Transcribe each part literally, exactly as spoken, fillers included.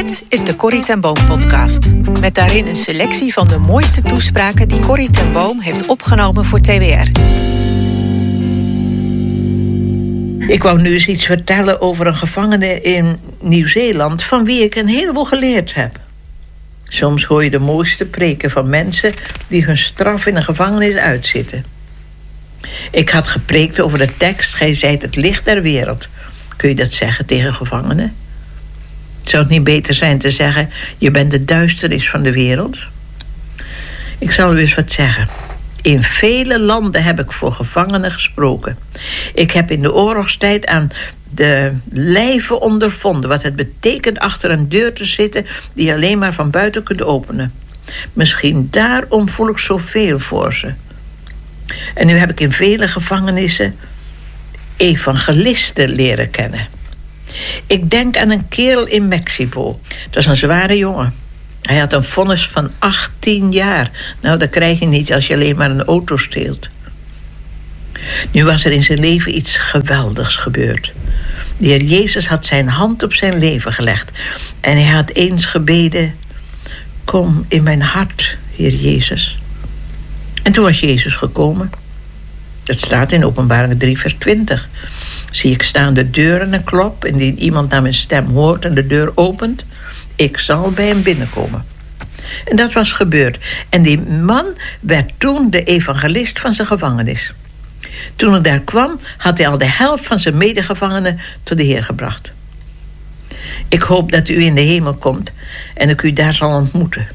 Dit is de Corrie ten Boom podcast. Met daarin een selectie van de mooiste toespraken die Corrie ten Boom heeft opgenomen voor T W R. Ik wou nu eens iets vertellen over een gevangene in Nieuw-Zeeland van wie ik een heleboel geleerd heb. Soms hoor je de mooiste preken van mensen die hun straf in een gevangenis uitzitten. Ik had gepreekt over de tekst: gij zijt het licht der wereld. Kun je dat zeggen tegen gevangenen? Zou het niet beter zijn te zeggen: je bent de duisternis van de wereld? Ik zal u eens wat zeggen. In vele landen heb ik voor gevangenen gesproken. Ik heb in de oorlogstijd aan de lijve ondervonden wat het betekent achter een deur te zitten die je alleen maar van buiten kunt openen. Misschien daarom voel ik zoveel voor ze. En nu heb ik in vele gevangenissen evangelisten leren kennen. Ik denk aan een kerel in Mexico. Dat is een zware jongen. Hij had een vonnis van achttien jaar. Nou, dat krijg je niet als je alleen maar een auto steelt. Nu was er in zijn leven iets geweldigs gebeurd. De Heer Jezus had zijn hand op zijn leven gelegd. En hij had eens gebeden: kom in mijn hart, Heer Jezus. En toen was Jezus gekomen. Dat staat in Openbaring drie vers twintig. Zie ik staan de deur en een klop. Indien iemand naar mijn stem hoort en de deur opent, ik zal bij hem binnenkomen. En dat was gebeurd. En die man werd toen de evangelist van zijn gevangenis. Toen hij daar kwam, had hij al de helft van zijn medegevangenen tot de Heer gebracht. Ik hoop dat u in de hemel komt en ik u daar zal ontmoeten.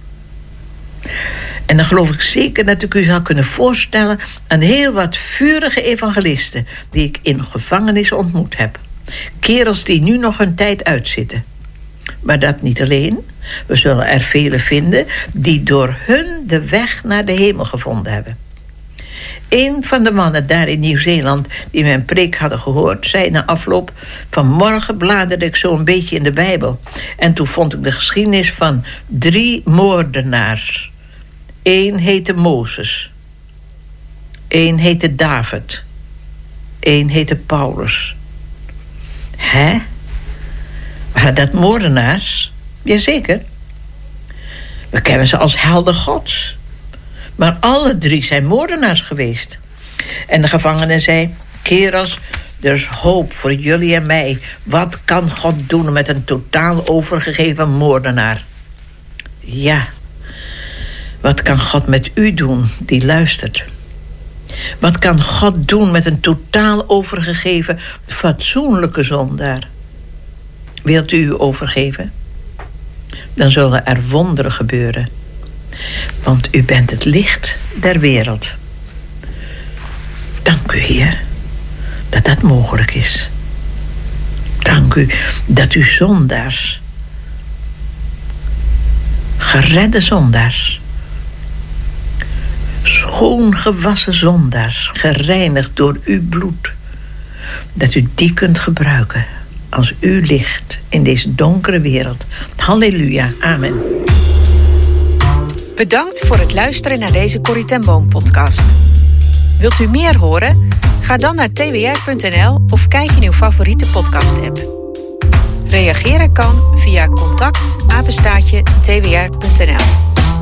En dan geloof ik zeker dat ik u zal kunnen voorstellen aan heel wat vurige evangelisten die ik in gevangenissen ontmoet heb. Kerels die nu nog hun tijd uitzitten. Maar dat niet alleen. We zullen er velen vinden die door hun de weg naar de hemel gevonden hebben. Een van de mannen daar in Nieuw-Zeeland die mijn preek hadden gehoord, zei na afloop: vanmorgen bladerde ik zo een beetje in de Bijbel. En toen vond ik de geschiedenis van drie moordenaars. Eén heette Mozes. Eén heette David. Eén heette Paulus. Hè? Waren dat moordenaars? Jazeker. We kennen ze als helden Gods. Maar alle drie zijn moordenaars geweest. En de gevangene zei: kerels, er is hoop voor jullie en mij. Wat kan God doen met een totaal overgegeven moordenaar? Ja. Wat kan God met u doen die luistert? Wat kan God doen met een totaal overgegeven, fatsoenlijke zondaar? Wilt u u overgeven? Dan zullen er wonderen gebeuren. Want u bent het licht der wereld. Dank u, Heer, dat dat mogelijk is. Dank u dat u zondaars, geredde zondaars, schoongewassen zondaars, gereinigd door uw bloed, dat u die kunt gebruiken als uw licht in deze donkere wereld. Halleluja, amen. Bedankt voor het luisteren naar deze Corrie ten Boom podcast. Wilt u meer horen? Ga dan naar t w r punt n l of kijk in uw favoriete podcast app. Reageren kan via contact apenstaartje t w r punt n l.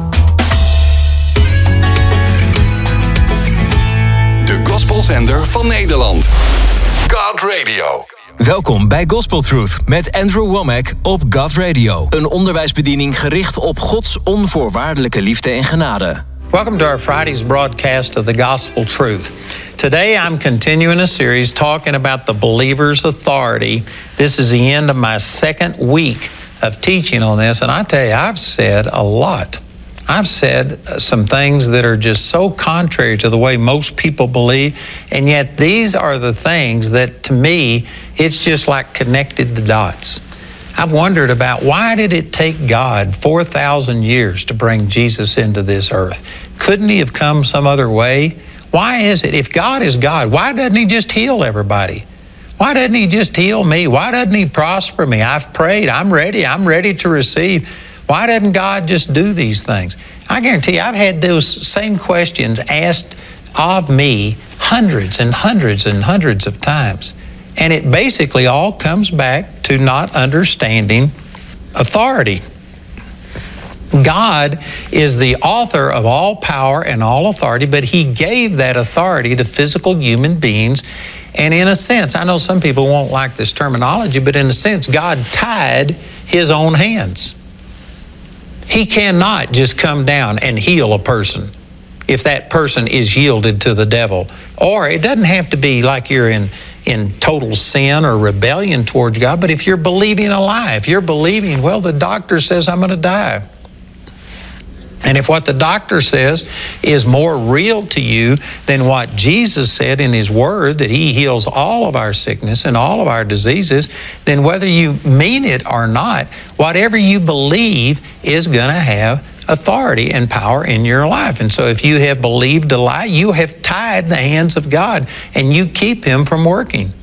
De gospelzender van Nederland. God Radio. Welkom bij Gospel Truth met Andrew Womack op God Radio. Een onderwijsbediening gericht op Gods onvoorwaardelijke liefde en genade. Welcome to our Friday's broadcast of the Gospel Truth. Today I'm continuing a series talking about the believer's authority. This is the end of my second week of teaching on this, and I tell you, I've said a lot. I've said some things that are just so contrary to the way most people believe, and yet these are the things that, to me, it's just like connected the dots. I've wondered about why did it take God four thousand years to bring Jesus into this earth? Couldn't he have come some other way? Why is it, if God is God, why doesn't he just heal everybody? Why doesn't he just heal me? Why doesn't he prosper me? I've prayed, I'm ready, I'm ready to receive. Why doesn't God just do these things? I guarantee you, I've had those same questions asked of me hundreds and hundreds and hundreds of times. And it basically all comes back to not understanding authority. God is the author of all power and all authority, but He gave that authority to physical human beings. And in a sense, I know some people won't like this terminology, but in a sense, God tied His own hands. He cannot just come down and heal a person if that person is yielded to the devil. Or it doesn't have to be like you're in, in total sin or rebellion towards God, but if you're believing a lie, if you're believing, well, the doctor says I'm going to die. And if what the doctor says is more real to you than what Jesus said in His Word, that He heals all of our sickness and all of our diseases, then whether you mean it or not, whatever you believe is going to have authority and power in your life. And so if you have believed a lie, you have tied the hands of God and you keep Him from working.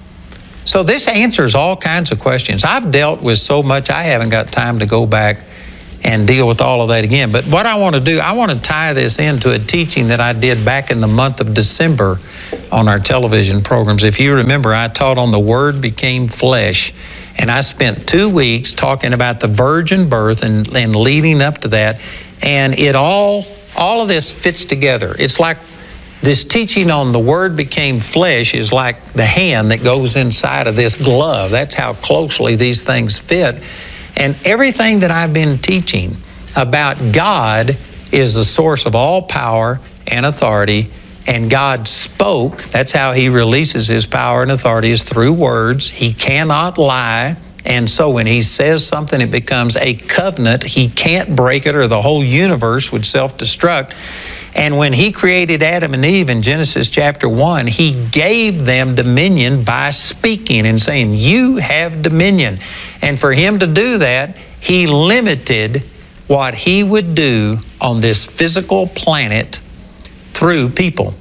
So this answers all kinds of questions. I've dealt with so much, I haven't got time to go back and deal with all of that again. But what I want to do, I want to tie this into a teaching that I did back in the month of December on our television programs. If you remember, I taught on the Word became flesh, and I spent two weeks talking about the virgin birth and, and leading up to that. And it all, all of this fits together. It's like this teaching on the Word became flesh is like the hand that goes inside of this glove. That's how closely these things fit. And everything that I've been teaching about God is the source of all power and authority. And God spoke. That's how He releases His power and authority, is through words. He cannot lie. And so when He says something, it becomes a covenant. He can't break it, or the whole universe would self-destruct. And when He created Adam and Eve in Genesis chapter one, He gave them dominion by speaking and saying, you have dominion. And for Him to do that, He limited what He would do on this physical planet through people.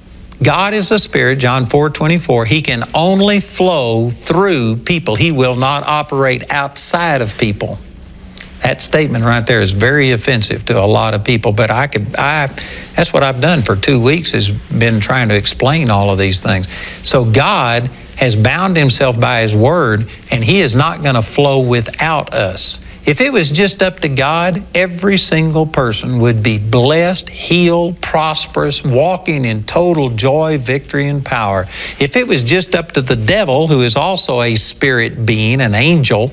God is a spirit, John four twenty-four. He can only flow through people. He will not operate outside of people. That statement right there is very offensive to a lot of people, but I could, I, that's what I've done for two weeks is been trying to explain all of these things. So God has bound Himself by His Word, and He is not going to flow without us. If it was just up to God, every single person would be blessed, healed, prosperous, walking in total joy, victory, and power. If it was just up to the devil, who is also a spirit being, an angel,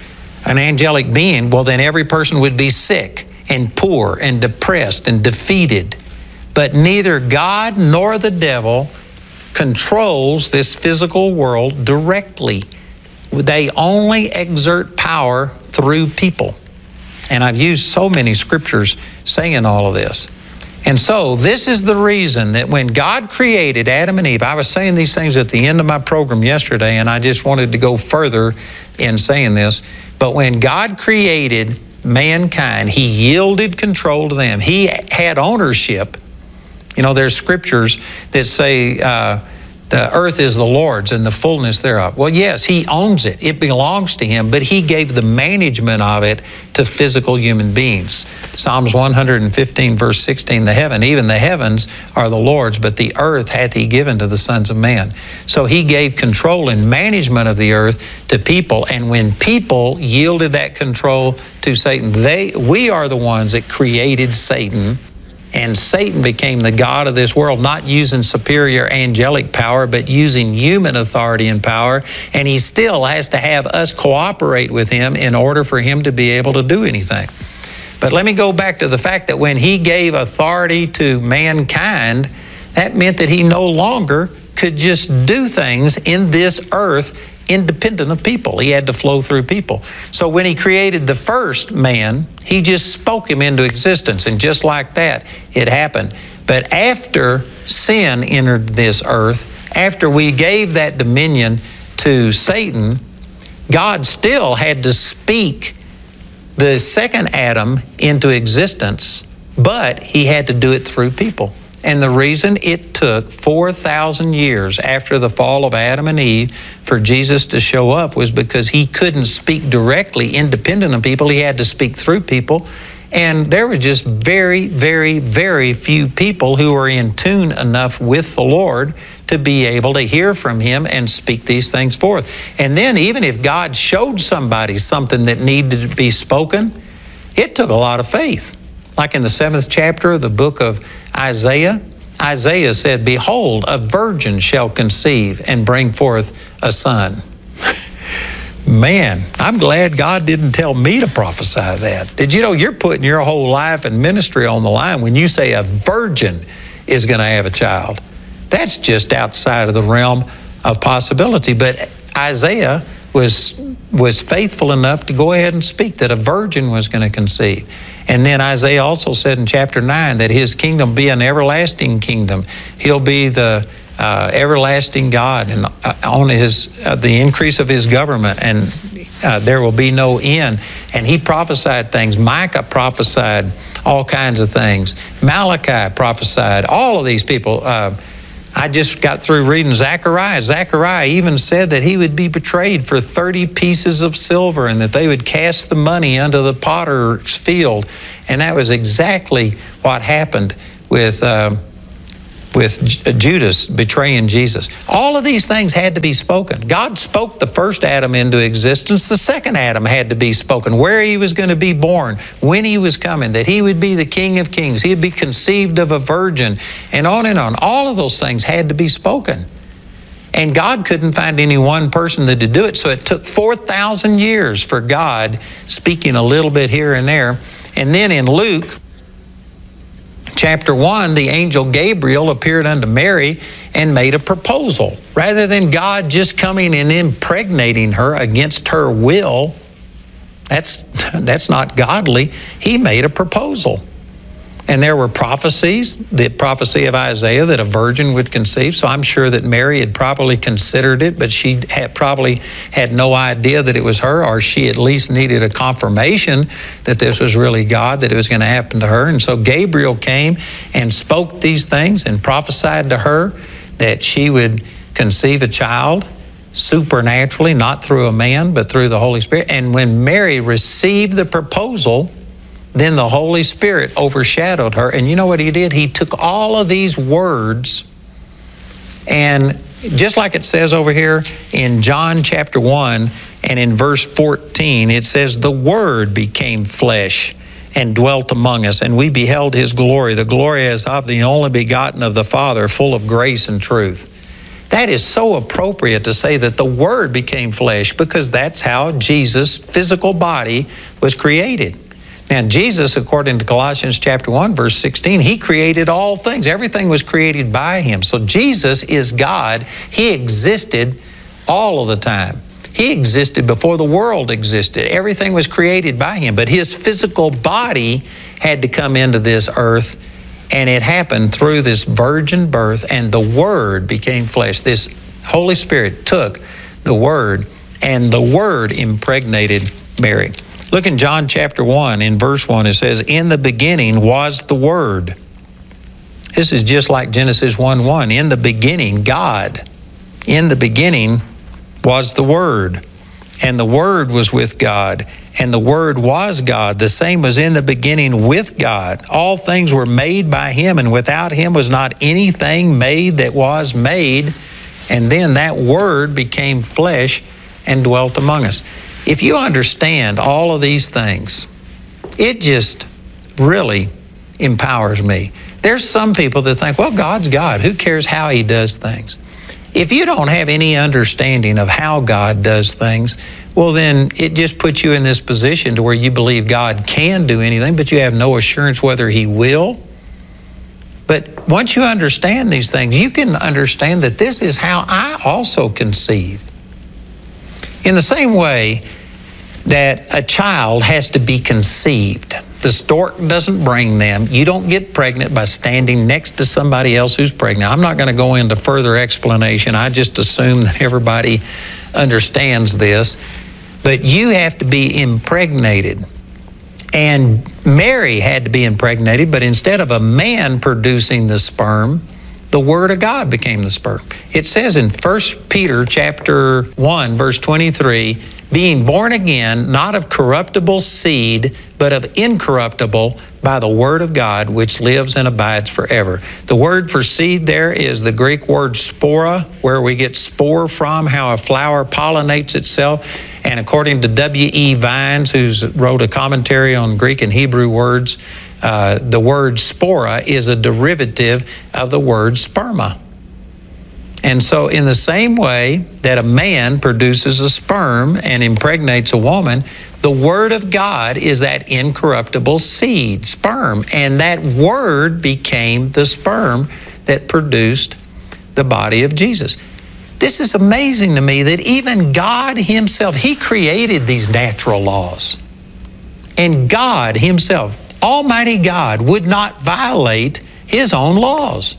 an angelic being, well, then every person would be sick and poor and depressed and defeated. But neither God nor the devil controls this physical world directly. They only exert power through people. And I've used so many scriptures saying all of this. And so this is the reason that when God created Adam and Eve, I was saying these things at the end of my program yesterday, and I just wanted to go further in saying this. But when God created mankind, He yielded control to them. He had ownership. You know, there's scriptures that say uh, the earth is the Lord's and the fullness thereof. Well, yes, He owns it. It belongs to Him, but He gave the management of it to physical human beings. Psalms one fifteen, verse sixteen, the heaven, even the heavens are the Lord's, but the earth hath He given to the sons of man. So He gave control and management of the earth to people, and when people yielded that control to Satan, they we are the ones that created Satan. And Satan became the god of this world, not using superior angelic power, but using human authority and power. And he still has to have us cooperate with him in order for him to be able to do anything. But let me go back to the fact that when he gave authority to mankind, that meant that he no longer could just do things in this earth independent of people. He had to flow through people. So when He created the first man, He just spoke him into existence, and just like that, it happened. But after sin entered this earth, after we gave that dominion to Satan, God still had to speak the second Adam into existence, but He had to do it through people. And the reason it took four thousand years after the fall of Adam and Eve for Jesus to show up was because He couldn't speak directly independent of people. He had to speak through people. And there were just very, very, very few people who were in tune enough with the Lord to be able to hear from him and speak these things forth. And then even if God showed somebody something that needed to be spoken, it took a lot of faith. Like in the seventh chapter of the book of Isaiah, Isaiah said, "Behold, a virgin shall conceive and bring forth a son." Man, I'm glad God didn't tell me to prophesy that. Did you know you're putting your whole life and ministry on the line when you say a virgin is going to have a child? That's just outside of the realm of possibility. But Isaiah was, was faithful enough to go ahead and speak that a virgin was going to conceive. And then Isaiah also said in chapter nine that his kingdom be an everlasting kingdom. He'll be the Uh, everlasting God, and uh, on his uh, the increase of his government, and uh, there will be no end. And he prophesied things. Micah prophesied all kinds of things. Malachi prophesied. All of these people. Uh, I just got through reading Zechariah. Zechariah even said that he would be betrayed for thirty pieces of silver, and that they would cast the money under the potter's field. And that was exactly what happened with. Uh, with Judas betraying Jesus. All of these things had to be spoken. God spoke the first Adam into existence. The second Adam had to be spoken. Where he was going to be born, when he was coming, that he would be the King of Kings. He'd be conceived of a virgin, and on and on. All of those things had to be spoken. And God couldn't find any one person that would do it, so it took four thousand years for God speaking a little bit here and there. And then in Luke chapter one, the angel Gabriel appeared unto Mary and made a proposal. Rather than God just coming and impregnating her against her will, that's, that's not godly. He made a proposal. And there were prophecies, the prophecy of Isaiah that a virgin would conceive. So I'm sure that Mary had probably considered it, but she had probably had no idea that it was her, or she at least needed a confirmation that this was really God, that it was going to happen to her. And so Gabriel came and spoke these things and prophesied to her that she would conceive a child supernaturally, not through a man, but through the Holy Spirit. And when Mary received the proposal, then the Holy Spirit overshadowed her. And you know what he did? He took all of these words, and just like it says over here in John chapter one and in verse fourteen, it says, "The Word became flesh and dwelt among us, and we beheld his glory, the glory as of the only begotten of the Father, full of grace and truth." That is so appropriate to say that the Word became flesh, because that's how Jesus' physical body was created. Now, Jesus, according to Colossians chapter one, verse sixteen, he created all things. Everything was created by him. So Jesus is God. He existed all of the time. He existed before the world existed. Everything was created by him. But his physical body had to come into this earth, and it happened through this virgin birth, and the Word became flesh. This Holy Spirit took the Word, and the Word impregnated Mary. Look in John chapter one, in verse one, it says, "In the beginning was the Word." This is just like Genesis one one. In the beginning, God. In the beginning was the Word, and the Word was with God, and the Word was God. The same was in the beginning with God. All things were made by him, and without him was not anything made that was made. And then that Word became flesh and dwelt among us. If you understand all of these things, it just really empowers me. There's some people that think, well, God's God. Who cares how he does things? If you don't have any understanding of how God does things, well, then it just puts you in this position to where you believe God can do anything, but you have no assurance whether he will. But once you understand these things, you can understand that this is how I also conceive. In the same way that a child has to be conceived. The stork doesn't bring them. You don't get pregnant by standing next to somebody else who's pregnant. I'm not going to go into further explanation. I just assume that everybody understands this. But you have to be impregnated. And Mary had to be impregnated, but instead of a man producing the sperm, the Word of God became the sperm. It says in First Peter chapter one, verse twenty-three, being born again, not of corruptible seed, but of incorruptible, by the word of God, which lives and abides forever. The word for seed there is the Greek word spora, where we get spore from, how a flower pollinates itself. And according to W E Vines, who wrote a commentary on Greek and Hebrew words, uh, the word spora is a derivative of the word sperma. And so in the same way that a man produces a sperm and impregnates a woman, the Word of God is that incorruptible seed, sperm. And that Word became the sperm that produced the body of Jesus. This is amazing to me that even God Himself, He created these natural laws. And God Himself, Almighty God, would not violate His own laws.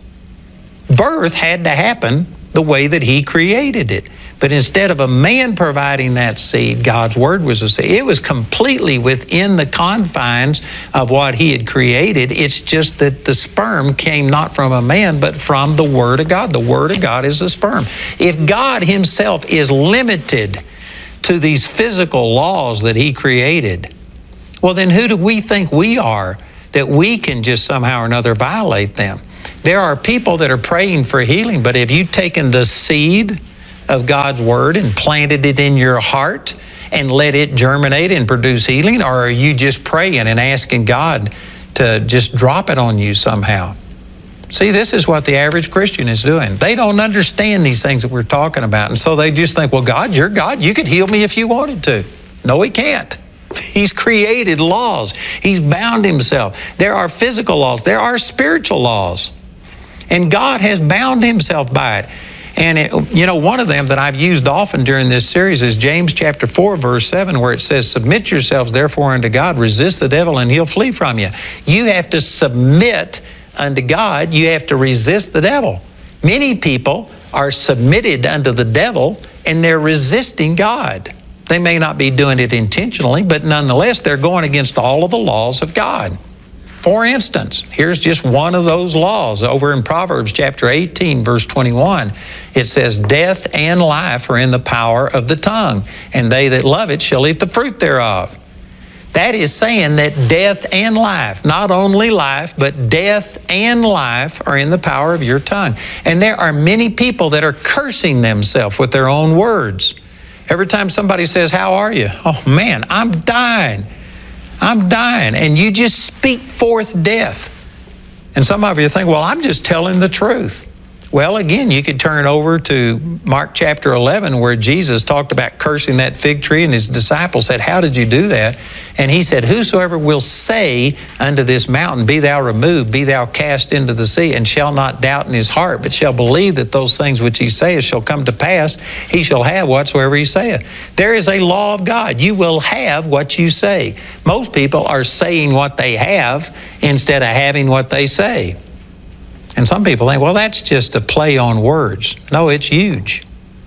Birth had to happen the way that He created it. But instead of a man providing that seed, God's Word was a seed. It was completely within the confines of what He had created. It's just that the sperm came not from a man, but from the Word of God. The Word of God is the sperm. If God Himself is limited to these physical laws that He created, well, then who do we think we are that we can just somehow or another violate them? There are people that are praying for healing, but have you taken the seed of God's Word and planted it in your heart and let it germinate and produce healing? Or are you just praying and asking God to just drop it on you somehow? See, this is what the average Christian is doing. They don't understand these things that we're talking about. And so they just think, well, God, you're God. You could heal me if you wanted to. No, He can't. He's created laws. He's bound Himself. There are physical laws. There are spiritual laws. And God has bound Himself by it. And, it, you know, one of them that I've used often during this series is James chapter four, verse seven, where it says, submit yourselves therefore unto God, resist the devil, and he'll flee from you. You have to submit unto God. You have to resist the devil. Many people are submitted unto the devil, and they're resisting God. They may not be doing it intentionally, but nonetheless, they're going against all of the laws of God. For instance, here's just one of those laws over in Proverbs chapter eighteen, verse twenty-one. It says, death and life are in the power of the tongue, and they that love it shall eat the fruit thereof. That is saying that death and life, not only life, but death and life are in the power of your tongue. And there are many people that are cursing themselves with their own words. Every time somebody says, how are you? Oh man, I'm dying. I'm dying. And you just speak forth death. And some of you think, well, I'm just telling the truth. Well, again, you could turn over to Mark chapter eleven, where Jesus talked about cursing that fig tree, and His disciples said, how did you do that? And He said, whosoever will say unto this mountain, be thou removed, be thou cast into the sea, and shall not doubt in his heart, but shall believe that those things which he saith shall come to pass, he shall have whatsoever he saith. There is a law of God. You will have what you say. Most people are saying what they have instead of having what they say. And some people think, well, that's just a play on words. No, it's huge.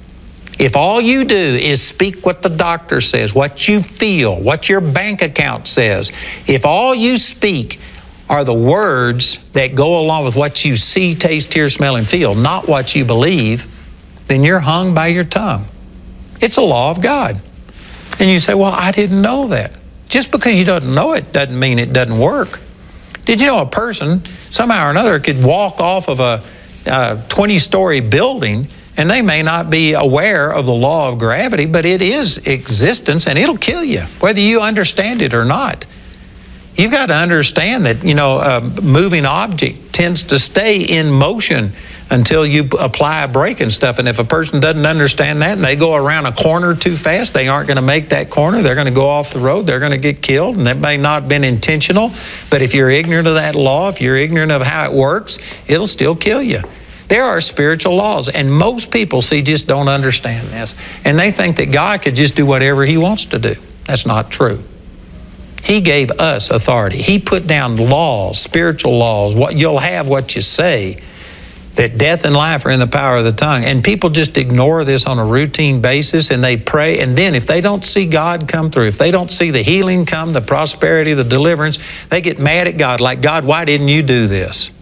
If all you do is speak what the doctor says, what you feel, what your bank account says, if all you speak are the words that go along with what you see, taste, hear, smell, and feel, not what you believe, then you're hung by your tongue. It's a law of God. And you say, well, I didn't know that. Just because you don't know it doesn't mean it doesn't work. Did you know a person, somehow or another, could walk off of a twenty-story building, and they may not be aware of the law of gravity, but it is existence, and it'll kill you, whether you understand it or not. You've got to understand that, you know, a moving object tends to stay in motion until you apply a brake and stuff. And if a person doesn't understand that and they go around a corner too fast, they aren't going to make that corner. They're going to go off the road. They're going to get killed. And that may not have been intentional. But if you're ignorant of that law, if you're ignorant of how it works, it'll still kill you. There are spiritual laws. And most people, see, just don't understand this. And they think that God could just do whatever He wants to do. That's not true. He gave us authority. He put down laws, spiritual laws, what you'll have, what you say, that death and life are in the power of the tongue. And people just ignore this on a routine basis, and they pray. And then if they don't see God come through, if they don't see the healing come, the prosperity, the deliverance, they get mad at God, like, God, why didn't you do this?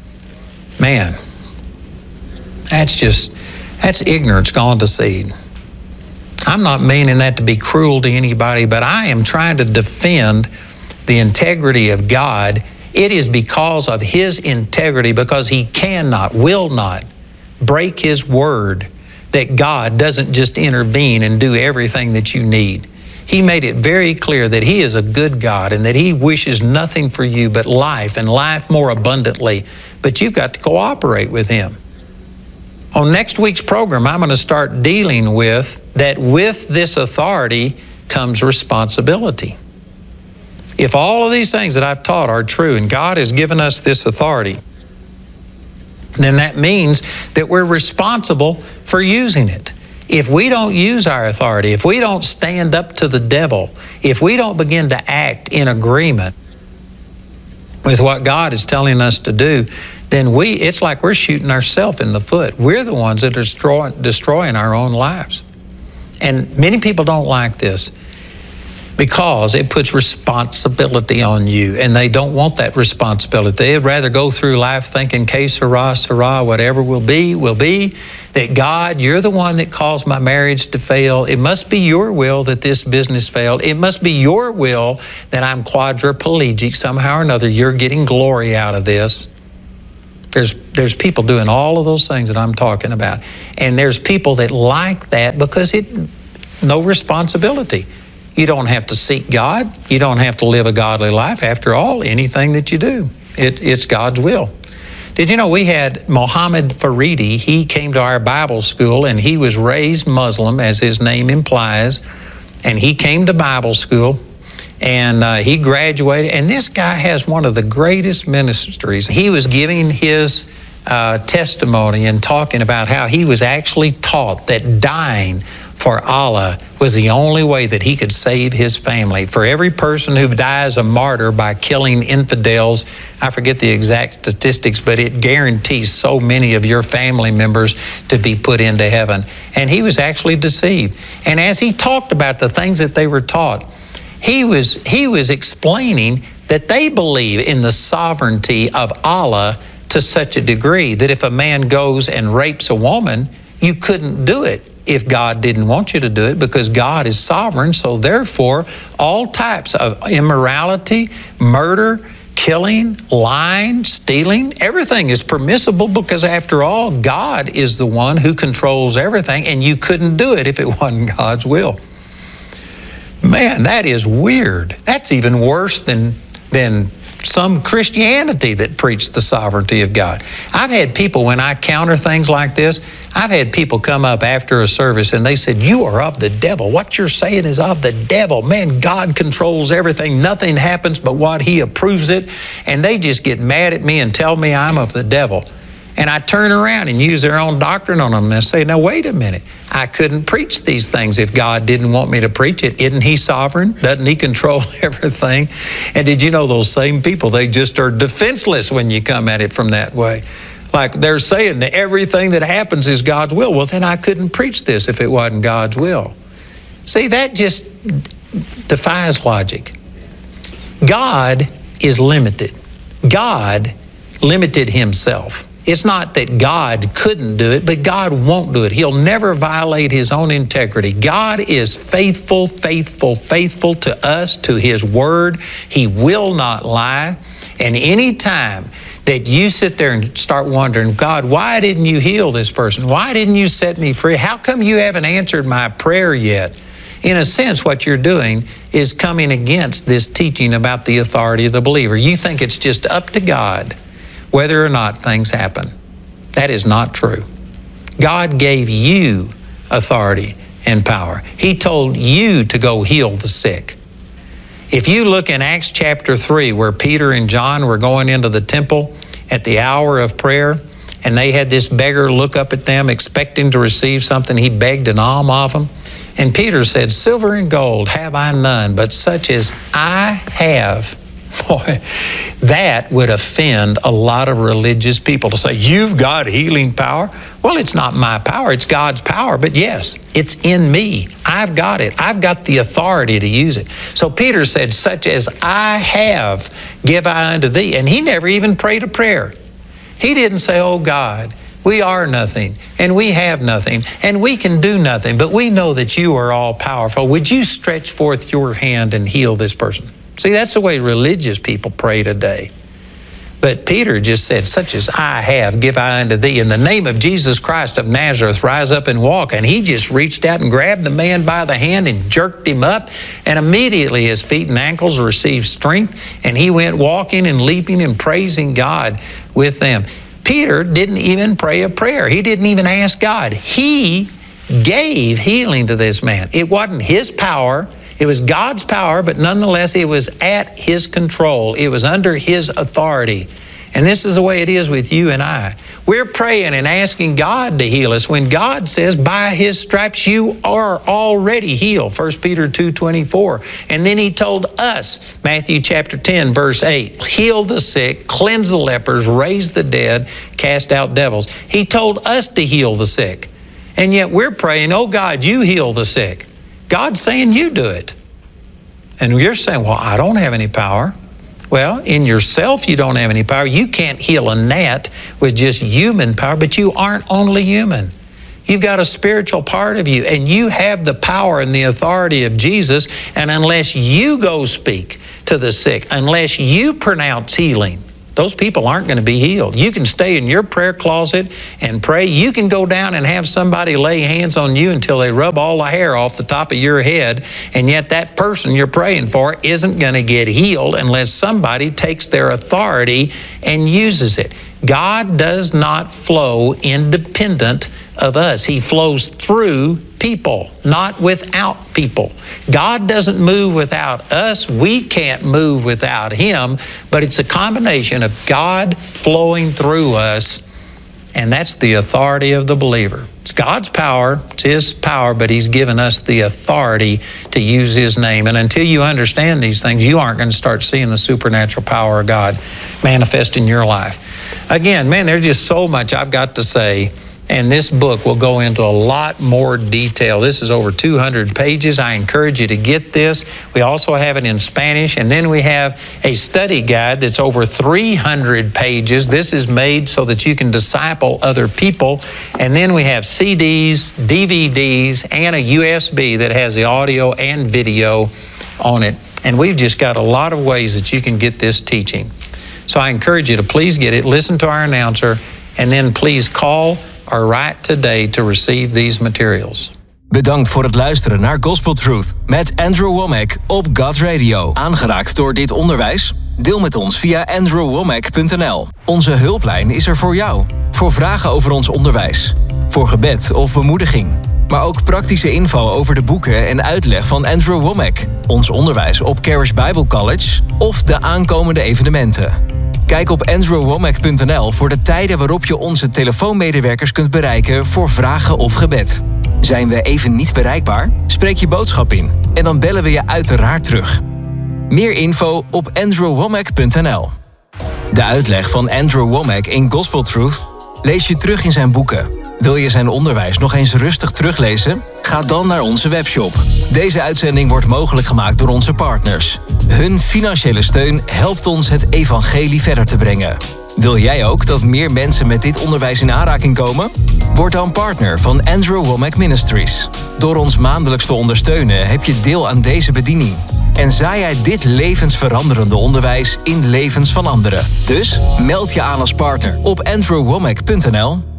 Man, that's just, that's ignorance gone to seed. I'm not meaning that to be cruel to anybody, but I am trying to defend the integrity of God. It is because of His integrity, because He cannot, will not break His word, that God doesn't just intervene and do everything that you need. He made it very clear that He is a good God and that He wishes nothing for you but life, and life more abundantly. But you've got to cooperate with Him. On next week's program, I'm going to start dealing with that with this authority comes responsibility. If all of these things that I've taught are true and God has given us this authority, then that means that we're responsible for using it. If we don't use our authority, if we don't stand up to the devil, if we don't begin to act in agreement with what God is telling us to do, then we, it's like we're shooting ourselves in the foot. We're the ones that are destroy, destroying our own lives. And many people don't like this because it puts responsibility on you, and they don't want that responsibility. They'd rather go through life thinking, que sera, sera, whatever will be, will be, that God, you're the one that caused my marriage to fail. It must be your will that this business failed. It must be your will that I'm quadriplegic somehow or another. You're getting glory out of this. There's, there's people doing all of those things that I'm talking about. And there's people that like that because it, no responsibility. You don't have to seek God. You don't have to live a godly life. After all, anything that you do, it, it's God's will. Did you know we had Mohammed Faridi? He came to our Bible school and he was raised Muslim, as his name implies. And he came to Bible school and uh, he graduated. And this guy has one of the greatest ministries. He was giving his uh, testimony and talking about how he was actually taught that dying for Allah was the only way that he could save his family. For every person who dies a martyr by killing infidels, I forget the exact statistics, but it guarantees so many of your family members to be put into heaven. And he was actually deceived. And as he talked about the things that they were taught, he was, he was explaining that they believe in the sovereignty of Allah to such a degree that if a man goes and rapes a woman, you couldn't do it if God didn't want you to do it, because God is sovereign. So therefore, all types of immorality, murder, killing, lying, stealing, everything is permissible, because after all, God is the one who controls everything, and you couldn't do it if it wasn't God's will. Man, that is weird. That's even worse than, than some Christianity that preached the sovereignty of God. I've had people, when I counter things like this, I've had people come up after a service and they said, you are of the devil. What you're saying is of the devil. Man, God controls everything. Nothing happens but what He approves it. And they just get mad at me and tell me I'm of the devil. And I turn around and use their own doctrine on them and I say, now wait a minute. I couldn't preach these things if God didn't want me to preach it. Isn't He sovereign? Doesn't He control everything? And did you know those same people, they just are defenseless when you come at it from that way. Like they're saying that everything that happens is God's will. Well, then I couldn't preach this if it wasn't God's will. See, that just defies logic. God is limited. God limited Himself. It's not that God couldn't do it, but God won't do it. He'll never violate His own integrity. God is faithful, faithful, faithful to us, to His word. He will not lie. And any time that you sit there and start wondering, God, why didn't you heal this person? Why didn't you set me free? How come you haven't answered my prayer yet? In a sense, what you're doing is coming against this teaching about the authority of the believer. You think it's just up to God whether or not things happen. That is not true. God gave you authority and power. He told you to go heal the sick. If you look in Acts chapter three, where Peter and John were going into the temple at the hour of prayer, and they had this beggar look up at them expecting to receive something. He begged an alms of them. And Peter said, silver and gold have I none, but such as I have. Boy, that would offend a lot of religious people to say, you've got healing power. Well, it's not my power, it's God's power. But yes, it's in me. I've got it. I've got the authority to use it. So Peter said, such as I have, give I unto thee. And he never even prayed a prayer. He didn't say, oh God, We are nothing, and we have nothing, and we can do nothing, but we know that you are all powerful. Would you stretch forth your hand and heal this person? See, that's the way religious people pray today. But Peter just said, such as I have, give I unto thee. In the name of Jesus Christ of Nazareth, rise up and walk. And he just reached out and grabbed the man by the hand and jerked him up. And immediately his feet and ankles received strength. And he went walking and leaping and praising God with them. Peter didn't even pray a prayer. He didn't even ask God. He gave healing to this man. It wasn't his power. It was God's power, but nonetheless, it was at his control. It was under his authority. And this is the way it is with you and I. We're praying and asking God to heal us when God says, by his stripes you are already healed, First Peter two twenty-four. And then he told us, Matthew chapter ten, verse eight, heal the sick, cleanse the lepers, raise the dead, cast out devils. He told us to heal the sick. And yet we're praying, oh God, you heal the sick. God's saying you do it. And you're saying, well, I don't have any power. Well, in yourself, you don't have any power. You can't heal a gnat with just human power, but you aren't only human. You've got a spiritual part of you, and you have the power and the authority of Jesus. And unless you go speak to the sick, unless you pronounce healing, those people aren't going to be healed. You can stay in your prayer closet and pray. You can go down and have somebody lay hands on you until they rub all the hair off the top of your head, and yet that person you're praying for isn't going to get healed unless somebody takes their authority and uses it. God does not flow independent of us. He flows through people, not without people. God doesn't move without us. We can't move without him, but it's a combination of God flowing through us, and that's the authority of the believer. It's God's power, it's his power, but he's given us the authority to use his name. And until you understand these things, you aren't going to start seeing the supernatural power of God manifest in your life. Again, man, there's just so much I've got to say. And this book will go into a lot more detail. This is over two hundred pages. I encourage you to get this. We also have it in Spanish. And then we have a study guide that's over three hundred pages. This is made so that you can disciple other people. And then we have C Ds, D V Ds, and a U S B that has the audio and video on it. And we've just got a lot of ways that you can get this teaching. So I encourage you to please get it, listen to our announcer, and then please call or write today to receive these materials. Bedankt voor het luisteren naar Gospel Truth met Andrew Wommack op God Radio. Aangeraakt door dit onderwijs? Deel met ons via andrew wommack punt n l. Onze hulplijn is er voor jou. Voor vragen over ons onderwijs. Voor gebed of bemoediging. Maar ook praktische info over de boeken en uitleg van Andrew Wommack. Ons onderwijs op Charis Bible College of de aankomende evenementen. Kijk op andrew wommack punt n l voor de tijden waarop je onze telefoonmedewerkers kunt bereiken voor vragen of gebed. Zijn we even niet bereikbaar? Spreek je boodschap in en dan bellen we je uiteraard terug. Meer info op andrew wommack punt n l. De uitleg van Andrew Wommack in Gospel Truth lees je terug in zijn boeken. Wil je zijn onderwijs nog eens rustig teruglezen? Ga dan naar onze webshop. Deze uitzending wordt mogelijk gemaakt door onze partners. Hun financiële steun helpt ons het evangelie verder te brengen. Wil jij ook dat meer mensen met dit onderwijs in aanraking komen? Word dan partner van Andrew Wommack Ministries. Door ons maandelijks te ondersteunen heb je deel aan deze bediening. En zaai jij dit levensveranderende onderwijs in levens van anderen. Dus meld je aan als partner op andrew wommack punt n l.